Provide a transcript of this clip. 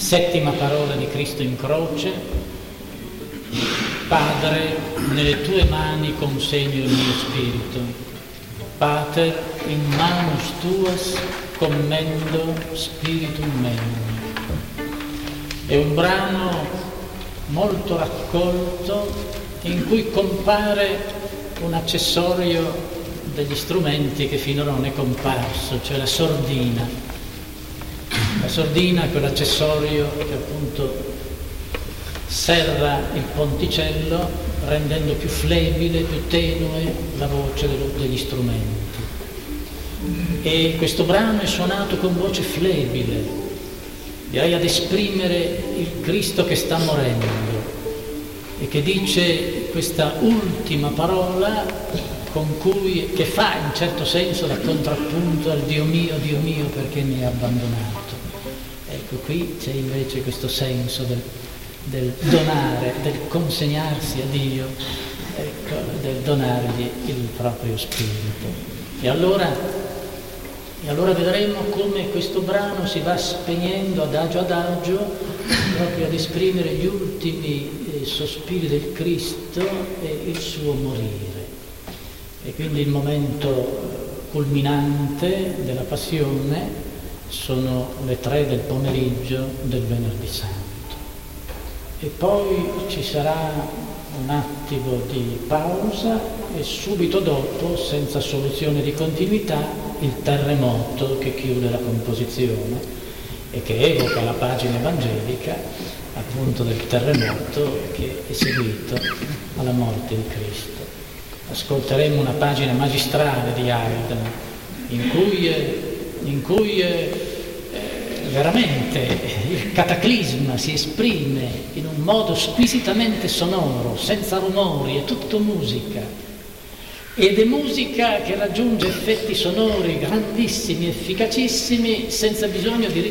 Settima parola di Cristo in croce: Padre, nelle tue mani consegno il mio spirito. Pater, in manus tuas commendo spiritum meum. È un brano molto raccolto in cui compare un accessorio degli strumenti che finora non è comparso, cioè la sordina. La sordina è quell'accessorio che appunto serra il ponticello rendendo più flebile, più tenue la voce degli strumenti. E questo brano è suonato con voce flebile, direi ad esprimere il Cristo che sta morendo e che dice questa ultima parola che fa in certo senso da contrappunto al Dio mio, perché mi hai abbandonato. Ecco, qui c'è invece questo senso del donare, del consegnarsi a Dio, ecco, del donargli il proprio spirito. E allora vedremo come questo brano si va spegnendo adagio, proprio ad esprimere gli ultimi sospiri del Cristo e il suo morire. E quindi il momento culminante della passione sono le 3 del pomeriggio del Venerdì Santo. E poi ci sarà un attimo di pausa e subito dopo, senza soluzione di continuità, il terremoto che chiude la composizione e che evoca la pagina evangelica appunto del terremoto che è seguito alla morte di Cristo. Ascolteremo una pagina magistrale di Haydn in cui veramente il cataclisma si esprime in un modo squisitamente sonoro, senza rumori, è tutto musica. Ed è musica che raggiunge effetti sonori grandissimi, efficacissimi, senza bisogno di